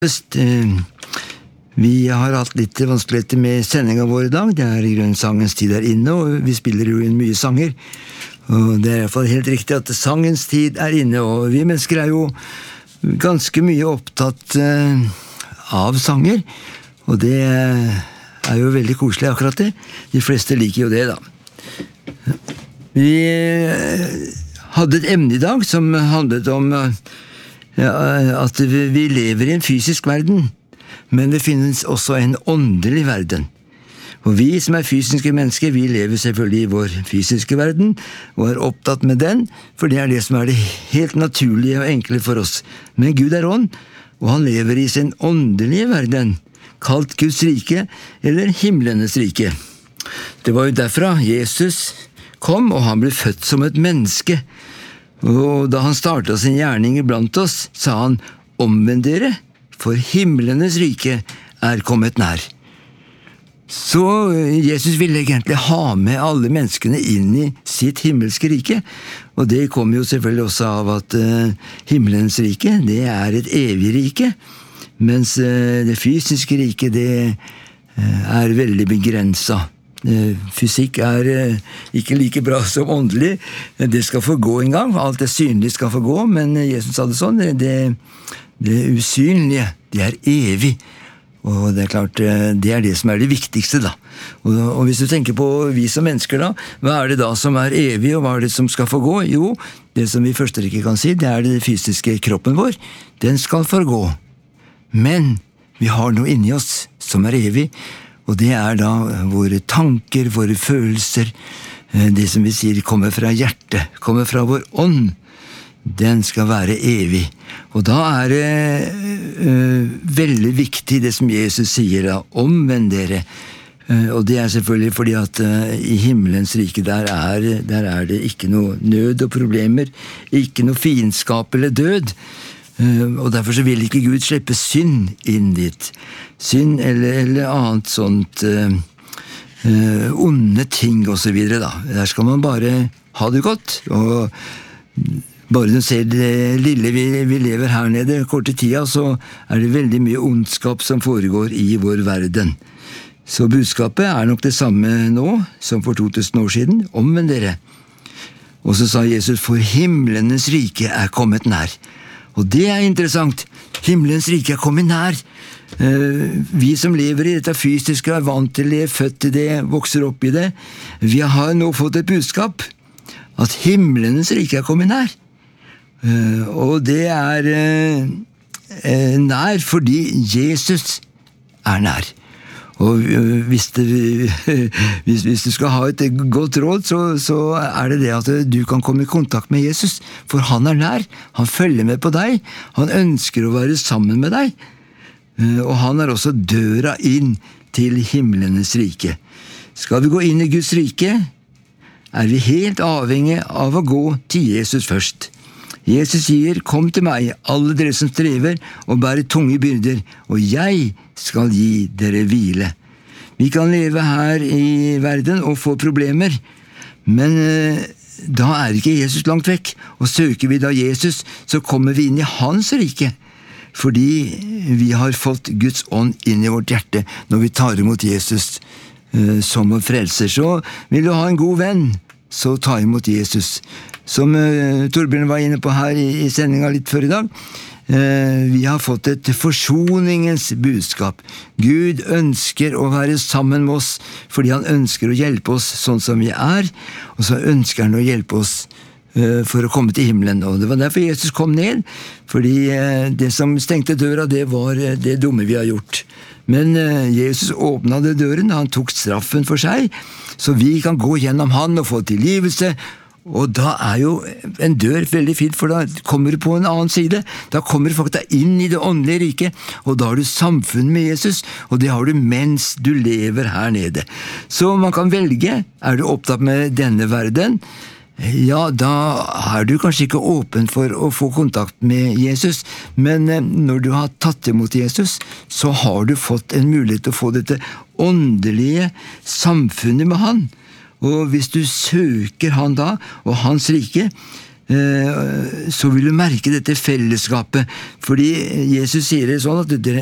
Vi har hatt litt vanskeligheter med sendingen vår i dag. Det er i grunnen sangens tid der inne, og vi spiller jo inn mye sanger. Og det er i hvert fall helt riktig at sangens tid er inne, og vi mennesker er jo ganske mye opptatt av sanger, og det er jo veldig koselig akkurat det. De fleste liker jo det da. Vi hadde et emne i dag som handlet om at vi lever i en fysisk verden, men det finnes også en åndelig verden. Og vi som er fysiske mennesker, vi lever selvfølgelig i vår fysiske verden, og er opptatt med den, for det er det som er det helt naturlige og enkle for oss. Men Gud er ånd, og han lever i sin åndelige verden, kalt Guds rike, eller himlenes rike. Det var jo derfra Jesus kom, og han ble født som et menneske. Og da han startet sin gjerning iblant oss, sa han, omvend dere, for himlenes rike er kommet nær. Så Jesus ville egentlig ha med alle menneskene inn i sitt himmelske rike, og det kommer jo selvfølgelig også av at himmelens rike, det er et evig rike, mens det fysiske rike, det er veldig begrenset. Fysikk er ikke like bra som åndelig. Det skal få gå en gang. Alt det synlige skal få gå, men Jesus sa det sånn, det usynlige, det er evig. Og det er klart, det er det som er det viktigste da. Og hvis du tenker på vi som mennesker da, hva er det da som er evig, og hva er det som skal få gå? Jo, det som vi i første rekke kan si, det er det fysiske kroppen vår. Den skal få gå. Men vi har noe inni oss som er evig, og det er da våre tanker, våre følelser, det som vi sier kommer fra hjertet, kommer fra vår ånd. Den skal være evig. Og da er det veldig viktig det som Jesus sier da, omvend dere. Og det er selvfølgelig fordi at i himmelens rike der er det ikke noe nød og problemer, ikke noe fiendskap eller død. Og derfor så vil ikke Gud slippe synd inn dit. Synd eller annet sånt onde ting og så videre da. Der skal man bare ha det godt, og bare du ser det lille vi lever her nede, korte tida, så er det veldig mye ondskap som foregår i vår verden. Så budskapet er nok det samme nå som for 2000 år siden. Omvend dere. Og så sa Jesus, for himlenes rike er kommet nær. Og det er interessant. Himmelens rike er kommet nær. Vi som lever i dette fysiske, er vant til det, født i det, vokser opp i det. Vi har nå fått et budskap at himmelens rike er kommet nær. Og det er nær fordi Jesus er nær. Og hvis du skal ha et godt råd, så er det det at du kan komme i kontakt med Jesus, for han er nær, han følger med på deg, han ønsker å være sammen med deg, og han er også døra inn til himlenes rike. Skal vi gå inn i Guds rike, er vi helt avhengig av å gå til Jesus først. Jesus sier, kom til meg, alle dere som strever og bærer tunge byrder, og jeg skal gi dere hvile. Vi kan leve her i verden og få problemer, men da er ikke Jesus langt vekk, og søker vi da Jesus, så kommer vi inn i hans rike, fordi vi har fått Guds ånd inn i vårt hjerte når vi tar imot Jesus som vår frelser. Så vil du ha en god venn, så ta imot Jesus. Som Torbjørn var inne på her i sendingen litt før i dag, vi har fått et forsoningens budskap. Gud ønsker å være sammen med oss, fordi han ønsker å hjelpe oss sånn som vi er, og så ønsker han å hjelpe oss for å komme til himmelen. Og det var derfor Jesus kom ned, fordi det som stengte døra, det var det dumme vi har gjort. Men Jesus åpnet døren, han tok straffen for seg, så vi kan gå gjennom han og få tilgivelse. Og da er jo en dør veldig fint, for da kommer du på en annen side. Da kommer du faktisk inn i det åndelige riket, og da har du samfunn med Jesus, og det har du mens du lever her nede. Så man kan velge, er du opptatt med denne verden? Ja, da er du kanskje ikke åpen for å få kontakt med Jesus, men når du har tatt imot Jesus, så har du fått en mulighet til å få dette åndelige samfunnet med han. Og hvis du søker han da, og hans rike, så vil du merke dette fellesskapet. Fordi Jesus sier det sånn at